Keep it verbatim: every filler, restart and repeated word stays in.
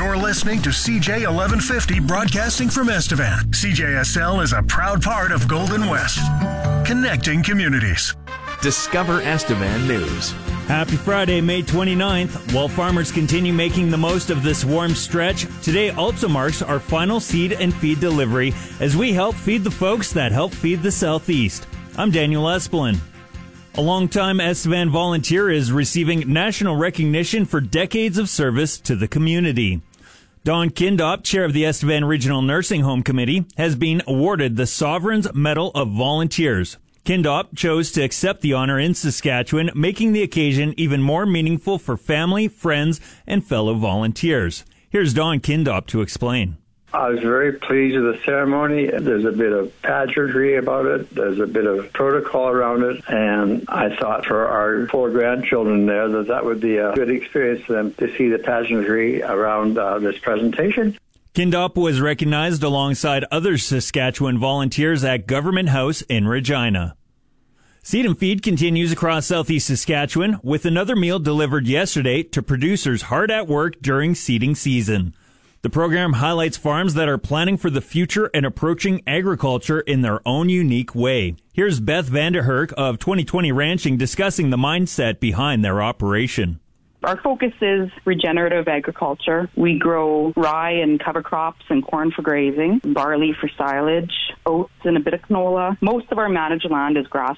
You're listening to C J eleven fifty broadcasting from Estevan. C J S L is a proud part of Golden West, connecting communities. Discover Estevan News. Happy Friday, May twenty-ninth. While farmers continue making the most of this warm stretch, today also marks our final seed and feed delivery as we help feed the folks that help feed the Southeast. I'm Daniel Esplin. A longtime Estevan volunteer is receiving national recognition for decades of service to the community. Dawn Kindop, chair of the Estevan Regional Nursing Home Committee, has been awarded the Sovereign's Medal of Volunteers. Kindop chose to accept the honor in Saskatchewan, making the occasion even more meaningful for family, friends, and fellow volunteers. Here's Dawn Kindop to explain. I was very pleased with the ceremony. There's a bit of pageantry about it. There's a bit of protocol around it. And I thought for our four grandchildren there that that would be a good experience for them to see the pageantry around uh, this presentation. Kindop was recognized alongside other Saskatchewan volunteers at Government House in Regina. Seed and Feed continues across southeast Saskatchewan with another meal delivered yesterday to producers hard at work during seeding season. The program highlights farms that are planning for the future and approaching agriculture in their own unique way. Here's Beth Vanderherk of twenty twenty Ranching discussing the mindset behind their operation. Our focus is regenerative agriculture. We grow rye and cover crops and corn for grazing, barley for silage, oats and a bit of canola. Most of our managed land is grass